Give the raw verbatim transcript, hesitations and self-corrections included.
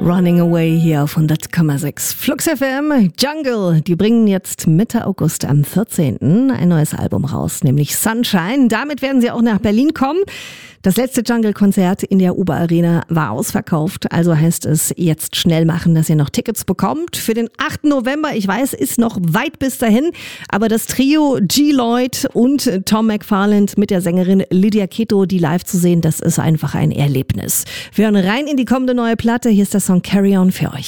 Running Away hier auf hundert Komma sechs Flux F M. Jungle, die bringen jetzt Mitte August am vierzehnten ein neues Album raus, nämlich Sunshine. Damit werden sie auch nach Berlin kommen. Das letzte Jungle-Konzert in der U B A Arena war ausverkauft, also heißt es jetzt schnell machen, dass ihr noch Tickets bekommt. Für den achten November, ich weiß, ist noch weit bis dahin, aber das Trio G. Lloyd und Tom McFarland mit der Sängerin Lydia Keto, die live zu sehen, das ist einfach ein Erlebnis. Wir hören rein in die kommende neue Platte, hier ist der Song Carry On für euch.